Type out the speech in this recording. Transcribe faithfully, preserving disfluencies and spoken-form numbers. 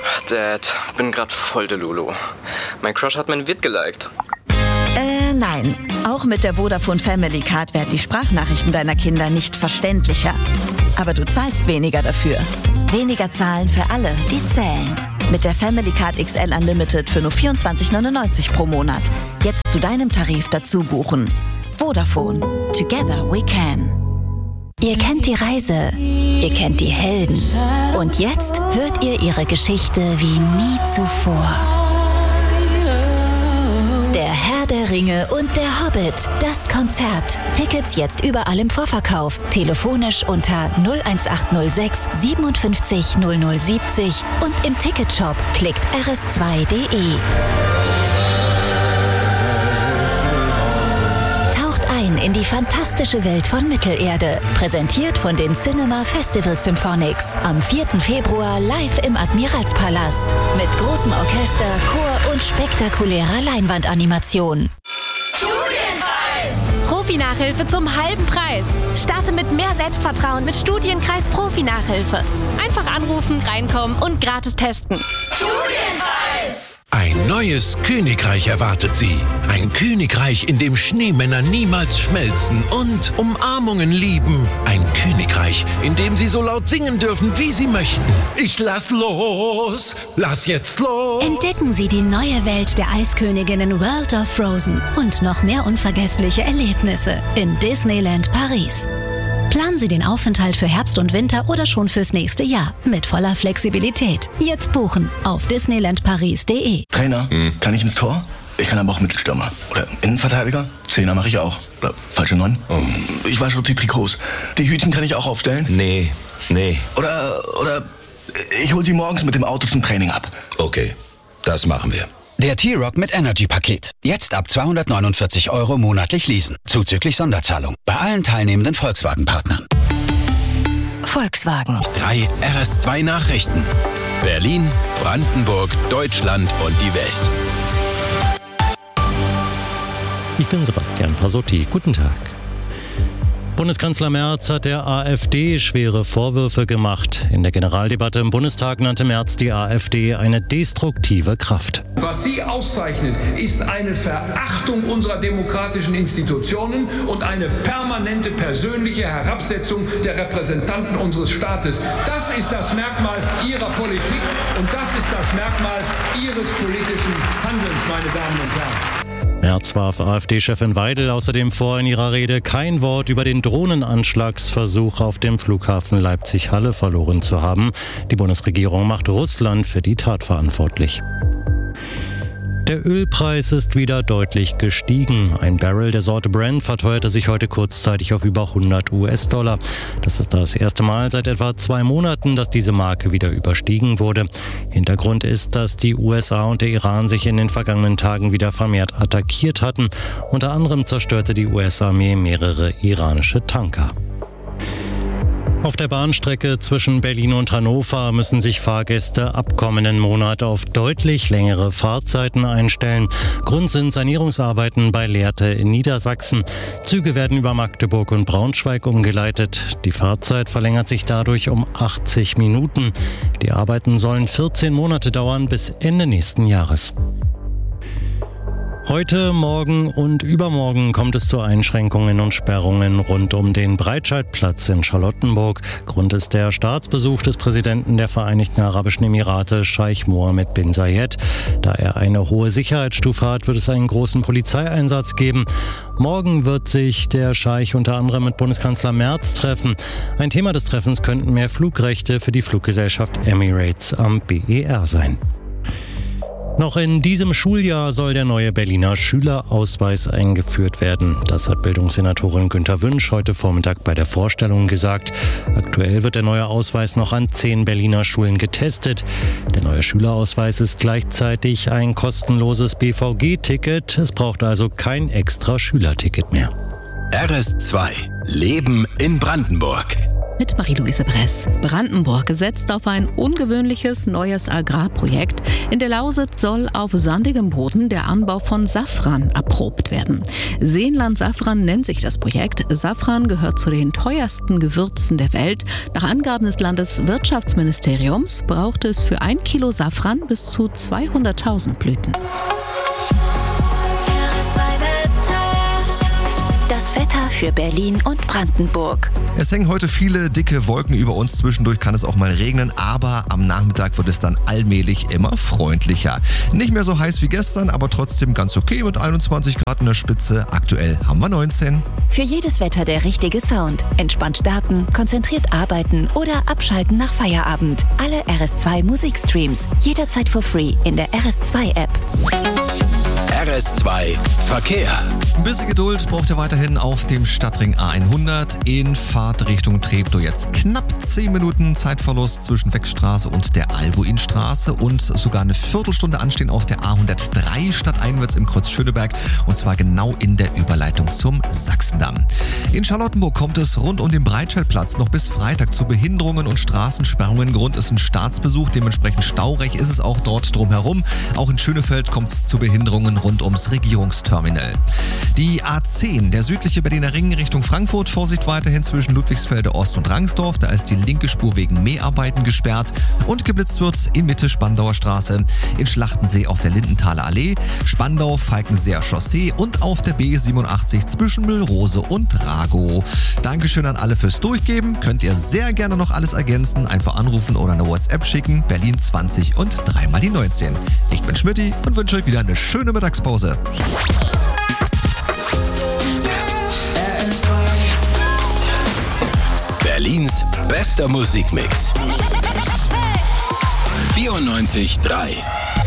Dad, bin grad voll der Lulu. Mein Crush hat mein Vid geliked. Äh, nein. Auch mit der Vodafone Family Card werden die Sprachnachrichten deiner Kinder nicht verständlicher. Aber du zahlst weniger dafür. Weniger zahlen für alle, die zählen. Mit der Family Card X L Unlimited für nur vierundzwanzig neunundneunzig pro Monat. Jetzt zu deinem Tarif dazu buchen. Vodafone. Together we can. Ihr kennt die Reise. Ihr kennt die Helden. Und jetzt hört ihr ihre Geschichte wie nie zuvor. Der Herr der Ringe und der Hobbit. Das Konzert. Tickets jetzt überall im Vorverkauf. Telefonisch unter null eins acht null sechs siebenundfünfzig null null siebzig und im Ticketshop. Klickt r s zwei punkt d e. Taucht ein in die fantastische Welt von Mittelerde. Präsentiert von den Cinema Festival Symphonics. Am vierten Februar live im Admiralspalast. Mit großem Orchester, Chor und spektakulärer Leinwandanimation. Studienkreis! Profi-Nachhilfe zum halben Preis. Starte mit mehr Selbstvertrauen mit Studienkreis Profi-Nachhilfe. Einfach anrufen, reinkommen und gratis testen. Studienkreis! Ein neues Königreich erwartet Sie. Ein Königreich, in dem Schneemänner niemals schmelzen und Umarmungen lieben. Ein Königreich, in dem Sie so laut singen dürfen, wie Sie möchten. Ich lass los, lass jetzt los. Entdecken Sie die neue Welt der Eisköniginnen World of Frozen und noch mehr unvergessliche Erlebnisse in Disneyland Paris. Planen Sie den Aufenthalt für Herbst und Winter oder schon fürs nächste Jahr mit voller Flexibilität. Jetzt buchen auf disneyland paris punkt d e. Trainer, hm. kann ich ins Tor? Ich kann aber auch Mittelstürmer. Oder Innenverteidiger? Zehner mache ich auch. Oder falsche Neun? Oh. Ich wasche die Trikots. Die Hütchen kann ich auch aufstellen? Nee, nee. Oder, oder ich hole sie morgens mit dem Auto zum Training ab. Okay, das machen wir. Der T-Rock mit Energy-Paket. Jetzt ab zweihundertneunundvierzig Euro monatlich leasen. Zuzüglich Sonderzahlung. Bei allen teilnehmenden Volkswagen-Partnern. Volkswagen. Drei R S zwei Nachrichten. Berlin, Brandenburg, Deutschland und die Welt. Ich bin Sebastian Pasotti. Guten Tag. Bundeskanzler Merz hat der AfD schwere Vorwürfe gemacht. In der Generaldebatte im Bundestag nannte Merz die AfD eine destruktive Kraft. Was sie auszeichnet, ist eine Verachtung unserer demokratischen Institutionen und eine permanente persönliche Herabsetzung der Repräsentanten unseres Staates. Das ist das Merkmal ihrer Politik und das ist das Merkmal ihres politischen Handelns, meine Damen und Herren. Merz warf AfD-Chefin Weidel außerdem vor, in ihrer Rede kein Wort über den Drohnenanschlagsversuch auf dem Flughafen Leipzig-Halle verloren zu haben. Die Bundesregierung macht Russland für die Tat verantwortlich. Der Ölpreis ist wieder deutlich gestiegen. Ein Barrel der Sorte Brent verteuerte sich heute kurzzeitig auf über hundert US-Dollar. Das ist das erste Mal seit etwa zwei Monaten, dass diese Marke wieder überstiegen wurde. Hintergrund ist, dass die U S A und der Iran sich in den vergangenen Tagen wieder vermehrt attackiert hatten. Unter anderem zerstörte die U S-Armee mehrere iranische Tanker. Auf der Bahnstrecke zwischen Berlin und Hannover müssen sich Fahrgäste ab kommenden Monat auf deutlich längere Fahrzeiten einstellen. Grund sind Sanierungsarbeiten bei Lehrte in Niedersachsen. Züge werden über Magdeburg und Braunschweig umgeleitet. Die Fahrzeit verlängert sich dadurch um achtzig Minuten. Die Arbeiten sollen vierzehn Monate dauern, bis Ende nächsten Jahres. Heute, morgen und übermorgen kommt es zu Einschränkungen und Sperrungen rund um den Breitscheidplatz in Charlottenburg. Grund ist der Staatsbesuch des Präsidenten der Vereinigten Arabischen Emirate, Scheich Mohammed bin Zayed. Da er eine hohe Sicherheitsstufe hat, wird es einen großen Polizeieinsatz geben. Morgen wird sich der Scheich unter anderem mit Bundeskanzler Merz treffen. Ein Thema des Treffens könnten mehr Flugrechte für die Fluggesellschaft Emirates am B E R sein. Noch in diesem Schuljahr soll der neue Berliner Schülerausweis eingeführt werden. Das hat Bildungssenatorin Günter Wünsch heute Vormittag bei der Vorstellung gesagt. Aktuell wird der neue Ausweis noch an zehn Berliner Schulen getestet. Der neue Schülerausweis ist gleichzeitig ein kostenloses B V G-Ticket. Es braucht also kein extra Schülerticket mehr. R S zwei. Leben in Brandenburg. Mit Marie-Louise Bress. Brandenburg setzt auf ein ungewöhnliches neues Agrarprojekt. In der Lausitz soll auf sandigem Boden der Anbau von Safran erprobt werden. Seenland Safran nennt sich das Projekt. Safran gehört zu den teuersten Gewürzen der Welt. Nach Angaben des Landeswirtschaftsministeriums braucht es für ein Kilo Safran bis zu zweihunderttausend Blüten. Das Wetter für Berlin und Brandenburg. Es hängen heute viele dicke Wolken über uns. Zwischendurch kann es auch mal regnen, aber am Nachmittag wird es dann allmählich immer freundlicher. Nicht mehr so heiß wie gestern, aber trotzdem ganz okay mit einundzwanzig Grad in der Spitze. Aktuell haben wir neunzehn. Für jedes Wetter der richtige Sound. Entspannt starten, konzentriert arbeiten oder abschalten nach Feierabend. Alle R S zwei Musikstreams. Jederzeit for free in der R S zwei App. R S zwei Verkehr. Ein bisschen Geduld braucht ihr weiterhin auf dem Stadtring A hundert in Fahrt Richtung Treptow. Jetzt knapp zehn Minuten Zeitverlust zwischen Wechstraße und der Albuinstraße und sogar eine Viertelstunde Anstehen auf der A hundertdrei stadteinwärts im Kreuz Schöneberg und zwar genau in der Überleitung zum Sachsendamm. In Charlottenburg kommt es rund um den Breitscheidplatz noch bis Freitag zu Behinderungen und Straßensperrungen. Grund ist ein Staatsbesuch, dementsprechend staureich ist es auch dort drumherum. Auch in Schönefeld kommt es zu Behinderungen rund ums Regierungsterminal. Die A zehn, der südliche Berliner Ring Richtung Frankfurt, Vorsicht weiterhin zwischen Ludwigsfelde Ost und Rangsdorf, da ist die linke Spur wegen Mäharbeiten gesperrt und geblitzt wird in Mitte Spandauer Straße, in Schlachtensee auf der Lindenthaler Allee, Spandau, Falkenseer Chaussee und auf der B siebenundachtzig zwischen Müllrose und Ragow. Dankeschön an alle fürs Durchgeben, könnt ihr sehr gerne noch alles ergänzen, einfach anrufen oder eine WhatsApp schicken, Berlin zwanzig und dreimal die neunzehn. Ich bin Schmidti und wünsche euch wieder eine schöne Mittagspause. Berlins bester Musikmix. vierundneunzig Komma drei